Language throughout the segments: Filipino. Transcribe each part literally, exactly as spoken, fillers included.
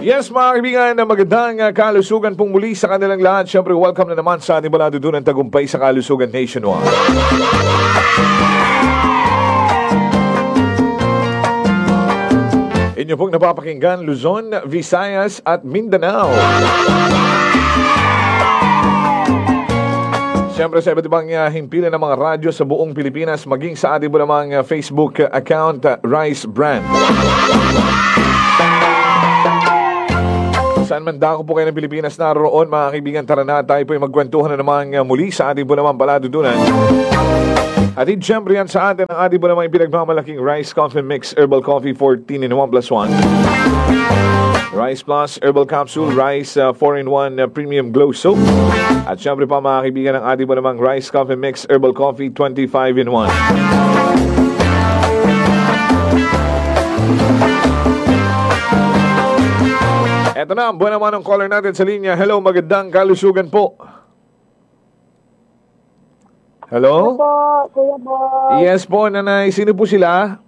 Yes, mga kaibigan, na magandang uh, kalusugan pong muli sa kanilang lahat. Siyempre, welcome na naman sa ating balado doon ng tagumpay sa kalusugan nationwide. Inyo pong napapakinggan, Luzon, Visayas at Mindanao. Siyempre sa iba't ibang uh, himpilan ng mga radyo sa buong Pilipinas, maging sa ating po namang uh, Facebook account, uh, Rice Brand. Saan man dako po kayo ng Pilipinas naroon, mga kaibigan, tara na tayo po ay magkwentuhan na naman uh, muli sa ating po namang baladudunan. At in siyempre yan sa atin ang ating po namang pinagmamalaking Rice Coffee Mix Herbal Coffee fourteen in one plus one. Rice Plus Herbal Capsule, Rice uh, four in one uh, Premium Glow Soap. At syempre pa mga kaibigan ang ating po namang Rice Coffee Mix Herbal Coffee twenty-five in one. Eto na, buwan naman ang caller natin sa linya. Hello, magandang kalusugan po. Hello? Hello po, Kuya Boy. Yes po, nanay. Sino po sila?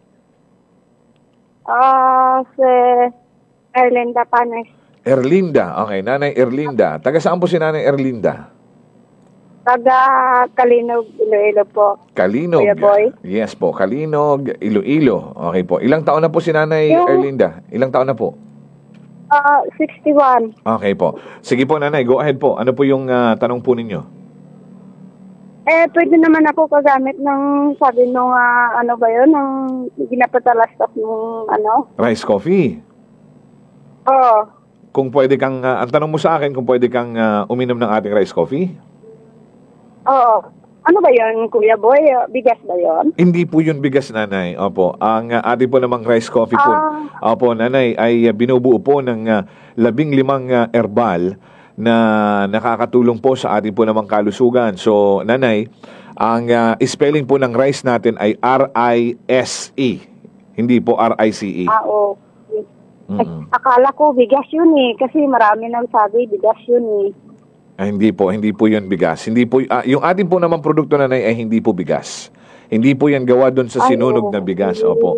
Ah, si Erlinda Panes. Erlinda. Okay, nanay Erlinda. Taga saan po si nanay Erlinda? Taga Kalinog, Iloilo po. Kalinog. Kuya Boy. Yes po, Kalinog, Iloilo. Okay po. Ilang taon na po si nanay Yung- Erlinda? Ilang taon na po? Ah, sixty-one. Okay po. Sige po, nanay. Go ahead po. Ano po yung ah, tanong po ninyo? Eh, pwede naman ako kagamit ng, sabi nung, ah, ano ba yun, ng ginapatalastas nung, ano? Rice coffee. Oo. Kung pwede kang, ah, ang tanong mo sa akin, kung pwede kang ah, uminom ng ating rice coffee? Oo. Ano ba yun, Kuya Boy? Bigas ba yun? Hindi po yun bigas, nanay. Opo. Ang uh, ating po namang rice coffee po. Ah. Opo, nanay, ay uh, binubuo po ng uh, labing limang uh, herbal na nakakatulong po sa ating po namang kalusugan. So, nanay, ang uh, spelling po ng rice natin ay R I S E. Hindi po R I C E. Ah, oo. Ay, Mm-mm. akala ko bigas yun eh. Kasi marami nang sabi bigas yun eh. Ay, hindi po, hindi po yun bigas. Hindi po, ah, yung ating po namang produkto, nanay, ay hindi po bigas. Hindi po yan gawa doon sa Ay, sinunog na bigas. Opo.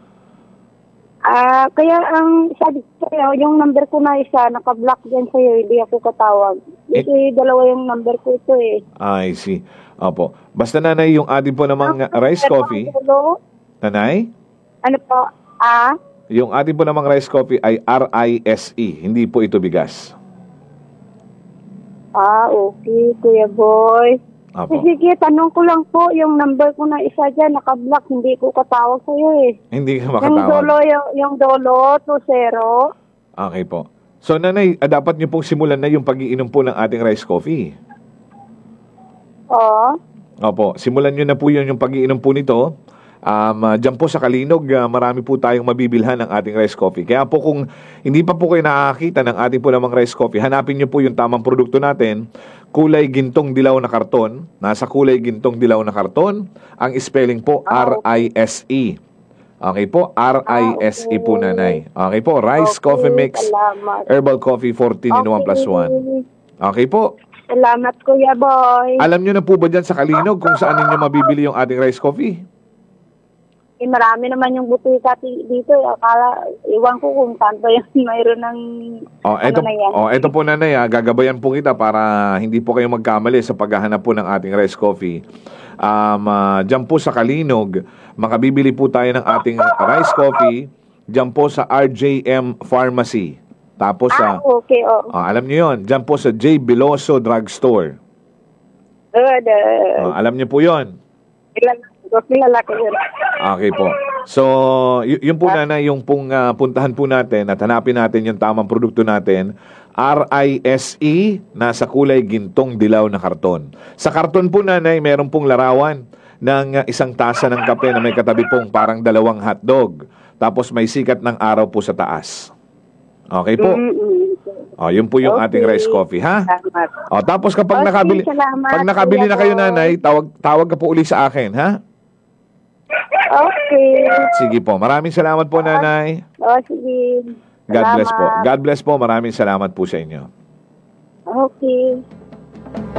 Ah, kaya ang sabi ko sa'yo, yung number ko na isa, naka-block dyan sa'yo, hindi ako katawag. Kasi dalawa yung number ko ito eh. I see. Opo. Basta, nanay, yung ating po namang uh, rice Pero coffee, ang dulo, nanay, ano po? Ah? yung ating po namang rice coffee ay R I S E. Hindi po ito bigas. Ah, okay, Kuya Boy. Opo. Sige, tanong ko lang po, yung number ko na isa dyan, naka-block, hindi ko katawag sa'yo eh. Hindi ka Yung makatawag. dulo, yung, yung dulo, two zero. Okay po. So, nanay, ah, dapat niyo pong simulan na yung pag-iinom po ng ating rice coffee. Oo. Opo. Simulan niyo na po yun yung pag-iinom po nito. Um, uh, Diyan po sa Kalinog, uh, marami po tayong mabibilhan ng ating rice coffee. Kaya po kung hindi pa po kayo nakakita ng ating po namang rice coffee, hanapin niyo po yung tamang produkto natin. Kulay gintong dilaw na karton. Nasa kulay gintong dilaw na karton. Ang spelling po, R I S E. Okay po, R I S E po, nanay. Okay po, Rice Okay, Coffee Mix salamat. Herbal Coffee fourteen in one plus one. Okay po. Salamat, Kuya Boy. Alam niyo na po ba dyan sa Kalinog kung saan ninyo mabibili yung ating rice coffee? Eh, marami naman yung butika ti- dito. eh. Akala, iwan ko kung saan pa yung mayroon ng Oh, eto, ano na yan. oh, eto po, nanay, ah, gagabayan po kita para hindi po kayo magkamali sa paghahanap po ng ating rice coffee. Um, ah, dyan po sa Kalinog, makabibili po tayo ng ating rice coffee dyan po sa R J M Pharmacy. Tapos sa, Ah, okay, oh. ah, alam niyo yon, dyan po sa J. Biloso Drugstore. Good. Uh, Ah, alam niyo po yon. kilala, kilala ko yun. Okay po. So, y- yun po, nanay, yung pong ah, puntahan po natin at hanapin natin yung tamang produkto natin. R I S E, nasa kulay gintong dilaw na karton. Sa karton po, nanay, meron pong larawan ng ah, isang tasa ng kape na may katabi pong parang dalawang hotdog. Tapos may sikat ng araw po sa taas. Okay po. Mm-mm. O, yun po yung Okay. ating rice coffee, ha? Salamat. O, tapos kapag Okay, nakabili, salamat, pag nakabili na Kuya kayo, Boy. nanay, tawag, tawag ka po uli sa akin, ha? Okay. Sige po. Maraming salamat po, nanay. Oh, sige. God bless po. Salamat. God bless po. Maraming salamat po sa inyo. Okay.